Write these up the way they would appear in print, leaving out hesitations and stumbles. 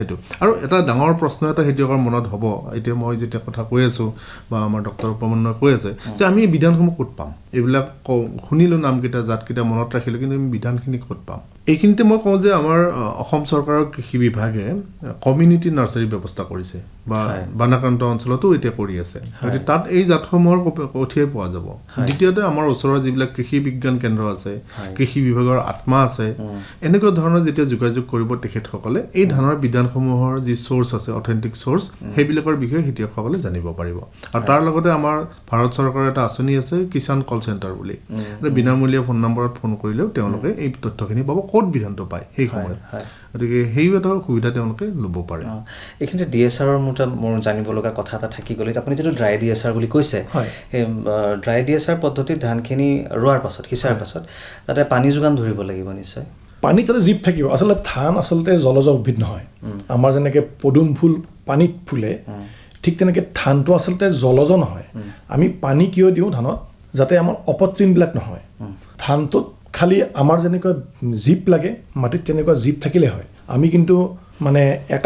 সেইটো আৰু এটা ডাঙৰ প্ৰশ্ন এটা খেতিয়কৰ মনত হ'ব এতিয়া মই যেতিয়া কথা কৈ আছোঁ বা আমাৰ ডক্টৰ প্ৰমন্নই কৈ আছে যে আমি এই বিধানসমূহ ক'ত পাম এইবিলাক শুনিলোঁ নামকেইটা জাতকেইটা মনত ৰাখিলোঁ কিন্তু আমি বিধানখিনি ক'ত পাম এইখিনিতে মই কওঁ যে আমাৰ অসম চৰকাৰৰ কৃষি বিভাগে কমিউনিটি নাৰ্চাৰী ব্যৱস্থা কৰিছে বা বানাক্ৰান্ত অঞ্চলতো এতিয়া কৰি আছে গতিকে তাত এই জাতসমূহৰ কঠিয়াই পোৱা যাব দ্বিতীয়তে আমাৰ ওচৰৰ যিবিলাক কৃষি বিজ্ঞান কেন্দ্ৰ আছে কৃষি বিভাগৰ আত্মা আছে এনেকুৱা ধৰণৰ যেতিয়া যোগাযোগ কৰিব তেখেতসকলে এই ধানৰ বিধানসমূহৰ যি চ'ৰ্চ আছে অথেণ্টিক চ'ৰ্চ সেইবিলাকৰ বিষয়ে খেতিয়কসকলে জানিব পাৰিব আৰু তাৰ লগতে আমাৰ ভাৰত চৰকাৰৰ এটা আঁচনি আছে কিষাণ কল চেণ্টাৰ বুলি বিনামূলীয়া ফোন নম্বৰত ফোন কৰিলেও তেওঁলোকে এই তথ্যখিনি পাব ক'ত বিধানটো পায় সেই সময়ত গতিকে সেইও এটা সুবিধা তেওঁলোকে ল'ব পাৰে এইখিনিতে DSRৰ মোৰ জানিব লগা কথা এটা থাকি গ'লে আপুনি যিটো ড্ৰাই DSR বুলি কৈছে সেই ড্ৰাই DSR পদ্ধতিত ধানখিনি ৰোৱাৰ পাছত সিঁচাৰ পাছত তাতে পানী যোগান ধৰিব লাগিব নিশ্চয় পানী তাতে জীপ থাকিব আচলতে ধান আচলতে জলজ উদ্ভিদ নহয় আমাৰ যেনেকৈ পদুম ফুল পানীত ফুলে ঠিক তেনেকৈ ধানটো আচলতে জলজ নহয় আমি পানী কিয় দিওঁ ধানত যাতে আমাৰ অপতৃণবিলাক নহয় ধানটোত খালি আমাৰ যেনেকুৱা জীপ লাগে মাটিত তেনেকুৱা জীপ থাকিলে হয় আমি কিন্তু মানে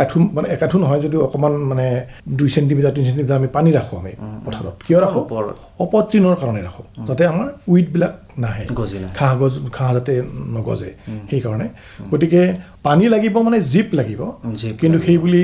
একাঠু নহয় যদিও অকণমান মানে 2 চেণ্টিমিটাৰ 3 চেণ্টিমিটাৰ আমি পানী ৰাখোঁ আমি পথাৰত কিয় ৰাখোঁ অপতৃণৰ কাৰণে ৰাখোঁ যাতে আমাৰ উইডবিলাক নাহে ঘাঁহ যাতে নগজে সেইকাৰণে গতিকে পানী লাগিব মানে জীপ লাগিব কিন্তু সেই বুলি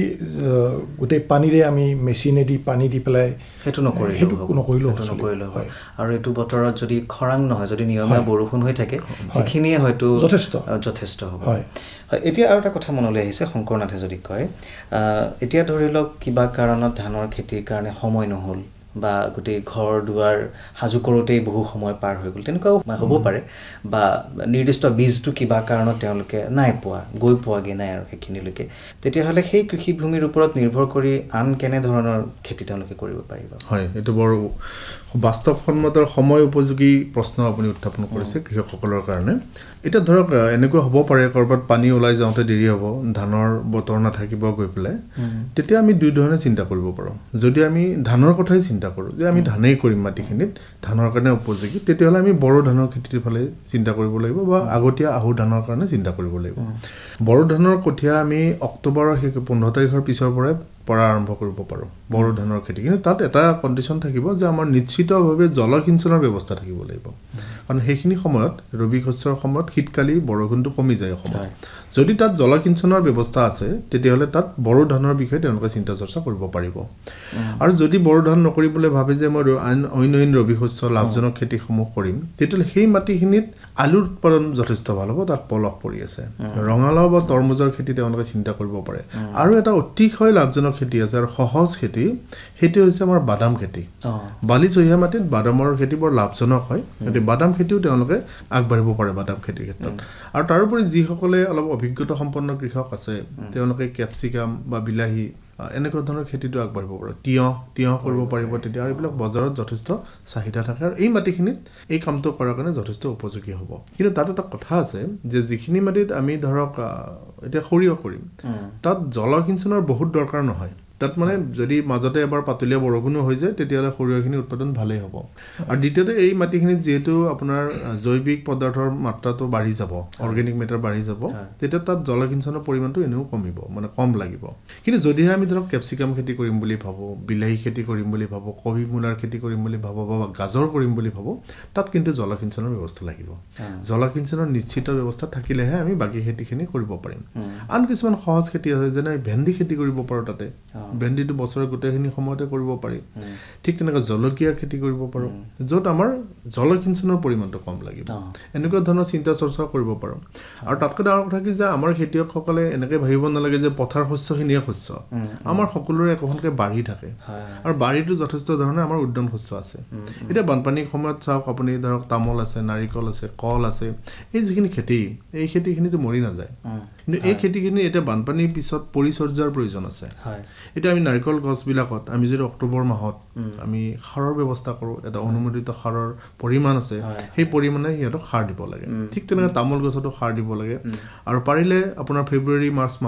গোটেই পানীৰে আমি মেচিনেদি পানী দি পেলাই সেইটো নকৰিলেও হয় আৰু এইটো বতৰত যদি খৰাং নহয় যদি নিয়মীয়া বৰষুণ হৈ থাকে সেইখিনিয়ে হয়তো যথেষ্ট হ'ব এতিয়া আৰু এটা কথা মনলৈ আহিছে শংকৰনাথে যদি কয় এতিয়া ধৰি লওক কিবা কাৰণত ধানৰ খেতিৰ কাৰণে সময় নহ'ল বা গোটেই ঘৰ দুৱাৰ সাজু কৰোঁতেই বহু সময় পাৰ হৈ গ'ল তেনেকুৱাও হ'ব পাৰে বা নিৰ্দিষ্ট বীজটো কিবা কাৰণত তেওঁলোকে নাই পোৱাগৈ নাই আৰু সেইখিনিলৈকে তেতিয়াহ'লে সেই কৃষিভূমিৰ ওপৰত নিৰ্ভৰ কৰি আন কেনেধৰণৰ খেতি তেওঁলোকে কৰিব পাৰিব হয় এইটো বৰ বাস্তৱসন্মত সময় উপযোগী প্ৰশ্ন আপুনি উত্থাপন কৰিছে কৃষকসকলৰ কাৰণে এতিয়া ধৰক এনেকুৱা হ'ব পাৰে ক'ৰবাত পানী ওলাই যাওঁতে দেৰি হ'ব ধানৰ বতৰ নাথাকিব গৈ পেলাই তেতিয়া আমি দুই ধৰণে চিন্তা কৰিব পাৰোঁ যদি আমি ধানৰ কথাই চিন্তা কৰোঁ যে আমি ধানেই কৰিম মাটিখিনিত ধানৰ কাৰণে উপযোগী তেতিয়াহ'লে আমি বড়ো ধানৰ খেতিৰ ফালে চিন্তা কৰিব লাগিব বা আগতীয়া আহু ধানৰ কাৰণে চিন্তা কৰিব লাগিব বড়ো ধানৰ কঠীয়া আমি অক্টোবৰৰ 15 তাৰিখৰ পিছৰ পৰা আৰম্ভ কৰিব পাৰোঁ বড়ো ধানৰ খেতি কিন্তু তাত এটা কণ্ডিশ্যন থাকিব যে আমাৰ নিশ্চিতভাৱে জলসিঞ্চনৰ ব্যৱস্থা থাকিব লাগিব কাৰণ সেইখিনি সময়ত ৰবি শস্যৰ সময়ত শীতকালি বৰষুণটো কমি যায় অসমত যদি তাত জলসিঞ্চনৰ ব্যৱস্থা আছে তেতিয়াহ'লে তাত বড়ো ধানৰ বিষয়ে তেওঁলোকে চিন্তা চৰ্চা কৰিব পাৰিব আৰু যদি বড়ো ধান নকৰিবলৈ ভাবে যে মই অন্য ৰবি শস্য লাভজনক খেতিসমূহ কৰিম তেতিয়াহ'লে সেই মাটিখিনিত আলুৰ উৎপাদন যথেষ্ট ভাল হ'ব তাত পলস পৰি আছে ৰঙালাও বা তৰমুজৰ খেতি তেওঁলোকে চিন্তা কৰিব পাৰে আৰু এটা অতিশয় লাভজনক খেতি আছে আৰু সহজ খেতি সেইটো হৈছে আমাৰ বাদাম খেতি বালিচহীয়া মাটিত বাদামৰ খেতি বৰ লাভজনক হয় গতিকে বাদাম খেতিও তেওঁলোকে আগবাঢ়িব পাৰে বাদাম খেতিৰ ক্ষেত্ৰত আৰু তাৰোপৰি যিসকলে অলপ অভিজ্ঞতা সম্পন্ন কৃষক আছে তেওঁলোকে কেপচিকাম বা বিলাহী এনেকুৱা ধৰণৰ খেতিটো আগবাঢ়িব পাৰে তিয়ঁহ কৰিব পাৰিব তেতিয়া আৰু এইবিলাক বজাৰত যথেষ্ট চাহিদা থাকে আৰু এই মাটিখিনিত এই কামটো কৰাৰ কাৰণে যথেষ্ট উপযোগী হ'ব কিন্তু তাত এটা কথা আছে যে যিখিনি মাটিত আমি ধৰক এতিয়া সৰিয়হ কৰিম তাত জলসিঞ্চনৰ বহুত দৰকাৰ নহয় তাত মানে যদি মাজতে এবাৰ পাতলীয়া বৰষুণো হৈ যায় তেতিয়াহ'লে সৰিয়হখিনি উৎপাদন ভালেই হ'ব আৰু দ্বিতীয়তে এই মাটিখিনিত যিহেতু আপোনাৰ জৈৱিক পদাৰ্থৰ মাত্ৰাটো বাঢ়ি যাব অৰ্গেনিক মেটাৰ বাঢ়ি যাব তেতিয়া তাত জলসিঞ্চনৰ পৰিমাণটো এনেও কমিব মানে কম লাগিব কিন্তু যদিহে আমি ধৰক কেপচিকাম খেতি কৰিম বুলি ভাবোঁ বিলাহী খেতি কৰিম বুলি ভাবোঁ কবি মূলাৰ খেতি কৰিম বুলি ভাবোঁ বা গাজৰ কৰিম বুলি ভাবোঁ তাত কিন্তু জলসিঞ্চনৰ ব্যৱস্থা লাগিব জলসিঞ্চনৰ নিশ্চিত ব্যৱস্থা থাকিলেহে আমি বাকী খেতিখিনি কৰিব পাৰিম আন কিছুমান সহজ খেতি আছে যেনে ভেন্দি খেতি কৰিব পাৰোঁ তাতে ভেন্দিটো বছৰৰ গোটেইখিনি সময়তে কৰিব পাৰি ঠিক তেনেকৈ জলকীয়াৰ খেতি কৰিব পাৰোঁ য'ত আমাৰ জলসিঞ্চনৰ পৰিমাণটো কম লাগিব এনেকুৱা ধৰণৰ চিন্তা চৰ্চা কৰিব পাৰোঁ আৰু তাতকৈ ডাঙৰ কথা কি যে আমাৰ খেতিয়কসকলে এনেকৈ ভাবিব নালাগে যে পথাৰ শস্যখিনিয়ে শস্য আমাৰ সকলোৰে একোখনকৈ বাৰী থাকে আৰু বাৰীটো যথেষ্ট ধৰণে আমাৰ উদ্যান শস্য আছে এতিয়া বানপানীৰ সময়ত চাওক আপুনি ধৰক তামোল আছে নাৰিকল আছে কল আছে এই যিখিনি খেতি এই খেতিখিনিতো মৰি নাযায় কিন্তু এই খেতিখিনি এতিয়া বানপানীৰ পিছত পৰিচৰ্যাৰ প্ৰয়োজন আছে এতিয়া আমি নাৰিকল গছবিলাকত আমি যদি অক্টোবৰ মাহত আমি সাৰৰ ব্যৱস্থা কৰোঁ এটা অনুমোদিত সাৰৰ পৰিমাণ আছে সেই পৰিমাণে সিহঁতক সাৰ দিব লাগে ঠিক তেনেকৈ তামোল গছতো সাৰ দিব লাগে আৰু পাৰিলে আপোনাৰ ফেব্ৰুৱাৰী মাৰ্চ মাহত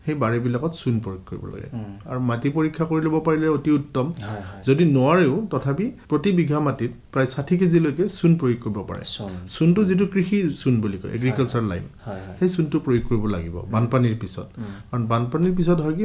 সেই বাৰীবিলাকত চূণ প্ৰয়োগ কৰিব লাগে আৰু মাটি পৰীক্ষা কৰি ল'ব পাৰিলে অতি উত্তম যদি নোৱাৰেও তথাপি প্ৰতি বিঘা মাটিত প্ৰায় 60 কেজিলৈকে চূণ প্ৰয়োগ কৰিব পাৰে চূণটো যিটো কৃষি চূণ বুলি কয় এগ্ৰিকালচাৰ লাইম সেই চূণটো প্ৰয়োগ কৰিব লাগিব বানপানীৰ পিছত কাৰণ বানপানীৰ পিছত হয় কি